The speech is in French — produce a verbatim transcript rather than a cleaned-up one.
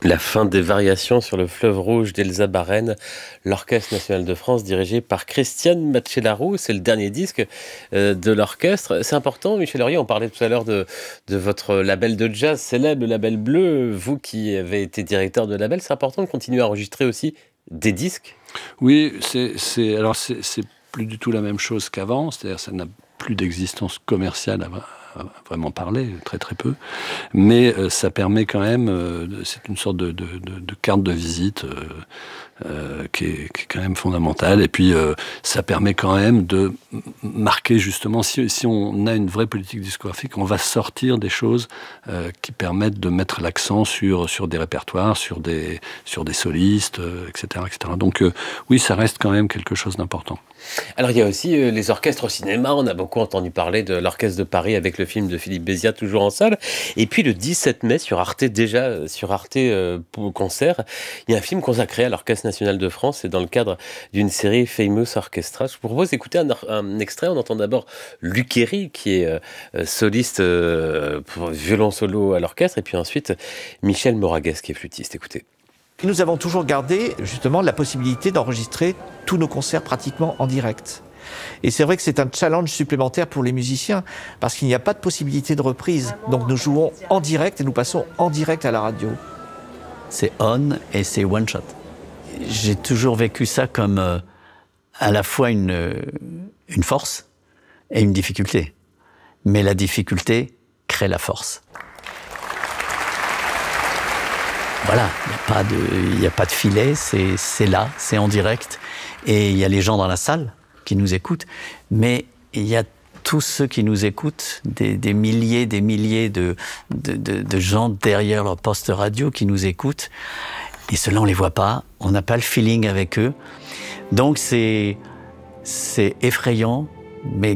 La fin des variations sur le fleuve rouge d'Elsa Barren, l'Orchestre national de France dirigé par Christiane Macellaro. C'est le dernier disque euh, de l'orchestre. C'est important, Michel Aurier, on parlait tout à l'heure de, de votre label de jazz célèbre, le label Bleu. Vous qui avez été directeur de label, c'est important de continuer à enregistrer aussi des disques? Oui, c'est, c'est, alors c'est, c'est plus du tout la même chose qu'avant, c'est-à-dire ça n'a plus d'existence commerciale à, à vraiment parler, très très peu, mais euh, ça permet quand même, euh, c'est une sorte de, de, de, de carte de visite euh, euh, qui, est, qui est quand même fondamentale, et puis euh, ça permet quand même de marquer justement, si, si on a une vraie politique discographique, on va sortir des choses euh, qui permettent de mettre l'accent sur, sur des répertoires, sur des, sur des solistes, euh, et cetera, et cetera. Donc euh, oui, ça reste quand même quelque chose d'important. Alors il y a aussi euh, les orchestres au cinéma, on a beaucoup entendu parler de l'Orchestre de Paris avec le film de Philippe Béziat, toujours en salle, et puis le dix-sept mai sur Arte, déjà euh, sur Arte euh, pour concert, il y a un film consacré à l'Orchestre national de France, c'est dans le cadre d'une série Famous Orchestra. Je vous propose d'écouter un, un extrait, on entend d'abord Luc Héry qui est euh, soliste euh, pour violon solo à l'orchestre, et puis ensuite Michel Moragues qui est flûtiste, écoutez. Nous avons toujours gardé justement la possibilité d'enregistrer tous nos concerts pratiquement en direct. Et c'est vrai que c'est un challenge supplémentaire pour les musiciens parce qu'il n'y a pas de possibilité de reprise. Donc nous jouons en direct et nous passons en direct à la radio. C'est on et c'est one shot. J'ai toujours vécu ça comme euh, à la fois une, euh, une force et une difficulté. Mais la difficulté crée la force. Voilà, il n'y a pas de, il n'y a pas de filet, c'est, c'est là, c'est en direct. Et il y a les gens dans la salle qui nous écoutent, mais il y a tous ceux qui nous écoutent, des, des milliers, des milliers de, de, de, de gens derrière leur poste radio qui nous écoutent. Et ceux-là, on ne les voit pas, on n'a pas le feeling avec eux. Donc c'est, c'est effrayant, mais